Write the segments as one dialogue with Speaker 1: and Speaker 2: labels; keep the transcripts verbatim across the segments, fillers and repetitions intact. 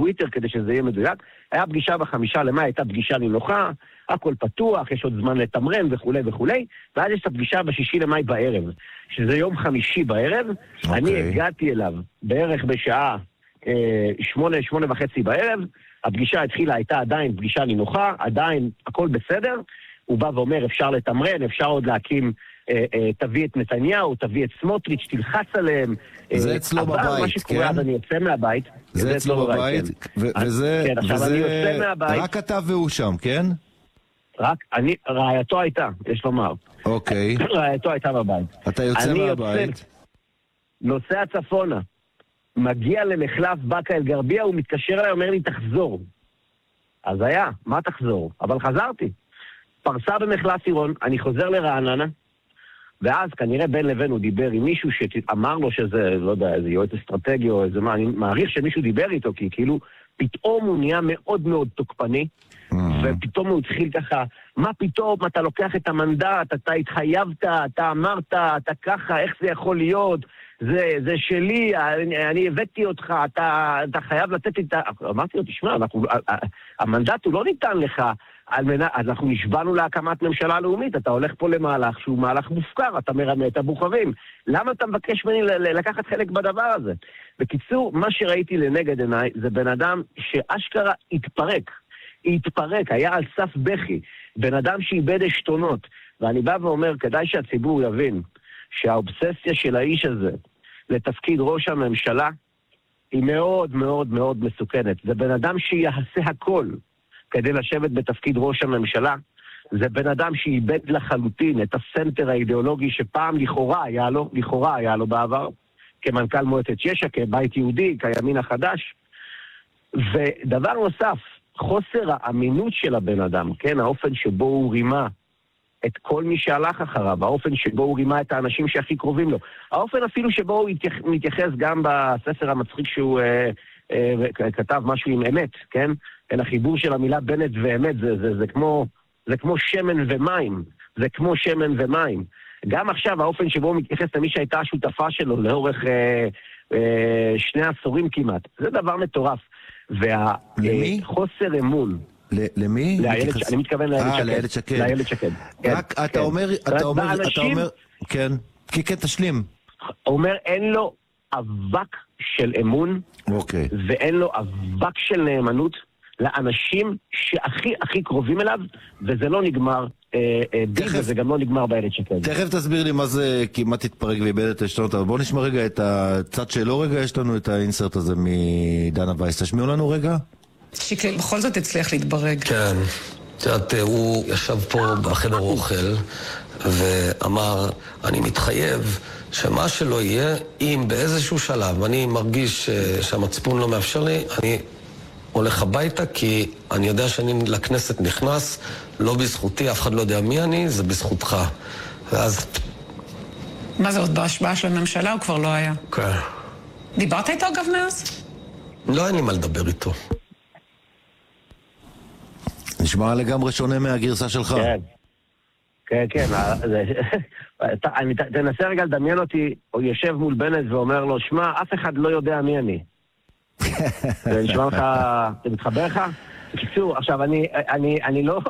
Speaker 1: בטוויטר כדי שזה יהיה מדויק. היה פגישה בחמישה למאי, הייתה פגישה נינוחה, הכל פתוח, יש עוד זמן לתמרן וכו' וכו', ואז יש את הפגישה בשישי למאי בערב, שזה יום חמישי בערב, okay. אני הגעתי אליו בערך בשעה אה, שמונה, שמונה וחצי בערב, הפגישה התחילה, הייתה עדיין פגישה נינוחה, עדיין הכל בסדר, הוא בא ואומר אפשר לתמרן, אפשר עוד להקים, אה, אה, תביא את נתניהו, תביא את סמוטריץ', תלחץ עליהם.
Speaker 2: זה
Speaker 1: אה,
Speaker 2: אצלו בבית,
Speaker 1: מה שקורה, אז אני יוצא מהבית.
Speaker 2: זה אצלו בבית, וזה,
Speaker 1: כן, עכשיו אני יוצא מהבית.
Speaker 2: רק אתה והוא שם, כן?
Speaker 1: רק, אני, רעייתו הייתה, יש לומר.
Speaker 2: אוקיי.
Speaker 1: רעייתו הייתה בבית.
Speaker 2: אתה יוצא מהבית.
Speaker 1: יוצא, נוסע צפונה, מגיע למחלף בקה אל גרביה, הוא מתקשר אליי, אומר לי, תחזור. אז היה, מה תחזור? אבל חזרתי. פרסה במחלף עירון, אני חוזר לרעננה, ואז כנראה בין לבין הוא דיבר עם מישהו שאמר לו שזה, לא יודע, איזה יועץ אסטרטגי או איזה מה, אני מעריך שמישהו דיבר איתו, כי כאילו פתאום הוא נהיה מאוד מאוד תוקפני, ופתאום הוא התחיל ככה, מה פתאום, אתה לוקח את המנדט, אתה התחייבת, אתה אמרת, אתה ככה, איך זה יכול להיות, זה, זה שלי, אני, אני הבאתי אותך, אתה, אתה חייב לתת את ה... אמרתי לו, תשמע, אנחנו, המנדט הוא לא ניתן לך, על מנה, אנחנו נשבענו להקמת ממשלה לאומית, אתה הולך פה למהלך שהוא מהלך מופקר, אתה מרמה את הבוחרים. למה אתה מבקש ממני לקחת חלק בדבר הזה? בקיצור, מה שראיתי לנגד עיניי, זה בן אדם שאשכרה התפרק. התפרק, היה על סף בכי, בן אדם שאיבד עשתונות, ואני בא ואומר, כדאי שהציבור יבין שהאובססיה של האיש הזה לתפקיד ראש הממשלה היא מאוד מאוד מאוד מסוכנת. זה בן אדם שיעשה הכל כדי לשבת בתפקיד ראש הממשלה, זה בן אדם שאיבד לחלוטין את הסנטר האידיאולוגי שפעם לכאורה היה לו, לכאורה היה לו בעבר, כמנכ"ל מועצת יש"ע, כבית יהודי, כימין החדש. ודבר נוסף, חוסר האמינות של הבן אדם, כן, האופן שבו הוא רימה את כל מי שהלך אחריו, האופן שבו הוא רימה את האנשים שהכי קרובים לו, האופן אפילו שבו הוא מתייחס גם בספר המצחיק שהוא אה, אה, כתב משהו עם אמת, כן? אין החיבור של המילה בנט ואמת, זה, זה, זה, כמו, זה כמו שמן ומים, זה כמו שמן ומים. גם עכשיו האופן שבו הוא מתייחס למי שהייתה השותפה שלו לאורך אה, אה, שני עשורים כמעט, זה דבר מטורף. והחוסר אמון.
Speaker 2: למי?
Speaker 1: אני מתכוון לאיילת שקד. לאיילת שקד.
Speaker 2: רק אתה אומר, אתה אומר, אתה אומר, כן, כן, תשלים.
Speaker 1: הוא אומר, אין לו אבק של אמון, ואין לו אבק של נאמנות לאנשים שהכי הכי קרובים אליו, וזה לא נגמר בי, וזה גם לא נגמר באיילת שקד.
Speaker 2: תכף תסביר לי מה זה כמעט התפרק ואיבד את העשתונות, אבל בוא נשמע רגע את הצד שלו רגע, יש לנו את האינסרט הזה מדנה וייס, תשמיעו לנו רגע?
Speaker 3: שיקלי בכל זאת הצליח להתברג.
Speaker 4: כן, תראה, הוא ישב פה בחדר אוכל ואמר, אני מתחייב שמה שלא יהיה, אם באיזשהו שלב אני מרגיש שהמצפון לא מאפשר לי, אני הולך הביתה, כי אני יודע שאני לכנסת נכנס, לא בזכותי, אף אחד לא יודע מי אני, זה בזכותך. ואז...
Speaker 3: מה זה עוד בהשבעה של הממשלה? הוא כבר לא היה.
Speaker 4: כן.
Speaker 3: דיברת איתו אגב מאז?
Speaker 4: לא, אין לי מה לדבר איתו.
Speaker 2: נשמע לגמרי שונה מהגרסה שלך.
Speaker 1: כן, כן, כן. תנסה רגע לדמיין אותי, הוא יושב מול בנט ואומר לו, שמע, אף אחד לא יודע מי אני. זה נשמע לך, זה מתחבר לך? בקיצור, עכשיו, אני, אני, אני לא...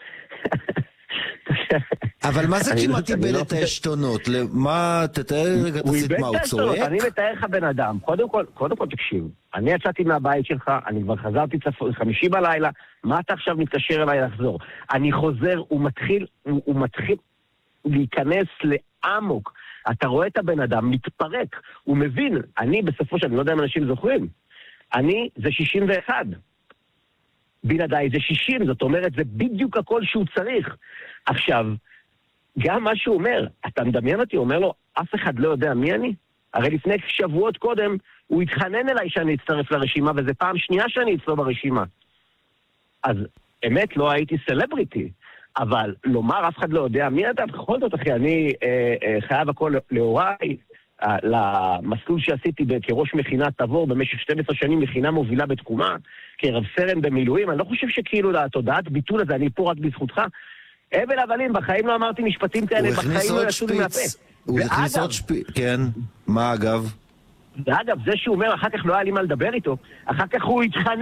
Speaker 2: אבל מה זה כמעט איבד את העשתונות? מה, תתאר רגע, תעשית מה, הוא צורק?
Speaker 1: אני מתאר לך בן אדם. קודם כל, קודם כל תקשיב. אני יצאתי מהבית שלך, אני כבר חזרתי חמישי בלילה, מה אתה עכשיו מתקשר אליי לחזור? אני חוזר, הוא מתחיל, הוא, הוא מתחיל להיכנס לעמוק. אתה רואה את הבן אדם, מתפרק. הוא מבין, אני בסופו של, אני לא יודע אם אנשים זוכרים, אני זה שישים ואחת. בלעדיי זה שישים, זאת אומרת, זה בדיוק הכל שהוא צריך. עכשיו, גם מה שהוא אומר, אתה מדמיין אותי, הוא אומר לו, אף אחד לא יודע מי אני? הרי לפני שבועות קודם, הוא התחנן אליי שאני אצטרף לרשימה, וזה פעם שנייה שאני אצלו ברשימה. אז באמת לא הייתי סלבריטי, אבל לומר אף אחד לא יודע מי אתה, בכל זאת אחי, אני אה, אה, חייב הכל להוריי, אה, למסלול שעשיתי כראש מכינת תבור במשך שתים עשרה שנים, מכינה מובילה בתקומה, כרב סרן במילואים, אני לא חושב שכאילו לתודעת ביטול הזה, אני פה רק בזכותך, אבל הבלים, בחיים לא אמרתי משפטים כאלה, בחיים לא יצאו לי מהפה.
Speaker 2: הוא הכניס עוד שפיץ, כן, מה אגב?
Speaker 1: ואגב, זה שהוא אומר, אחר כך לא היה לי מה לדבר איתו, אחר כך הוא התחנן